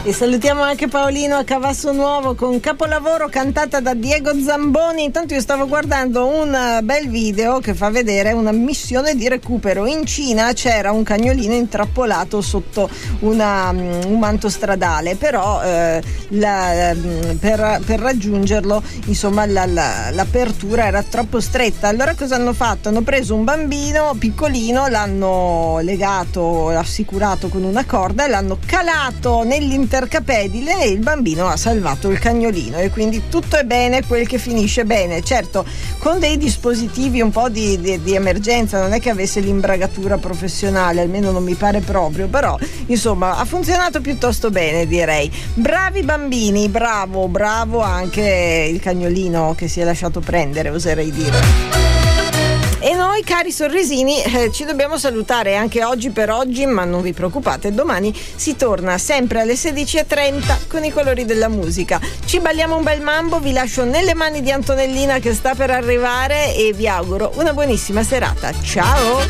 E salutiamo anche Paolino a Cavasso Nuovo con Capolavoro, cantata da Diego Zamboni. Intanto io stavo guardando un bel video che fa vedere una missione di recupero. In Cina c'era un cagnolino intrappolato sotto un manto stradale, però per raggiungerlo, insomma, l'apertura era troppo stretta. Allora cosa hanno fatto? Hanno preso un bambino piccolino, l'hanno legato, assicurato con una corda e l'hanno calato nell'intercapedine e il bambino ha salvato il cagnolino. E quindi tutto è bene quel che finisce bene, certo con dei dispositivi un po' di emergenza, non è che avesse l'imbragatura professionale, almeno non mi pare proprio, però insomma ha funzionato piuttosto bene, direi. Bravi bambini, bravo anche il cagnolino che si è lasciato prendere, oserei dire. E noi, cari sorrisini, ci dobbiamo salutare anche oggi per oggi, ma non vi preoccupate, domani si torna sempre alle 16:30 con i colori della musica. Ci balliamo un bel mambo, vi lascio nelle mani di Antonellina che sta per arrivare e vi auguro una buonissima serata. Ciao!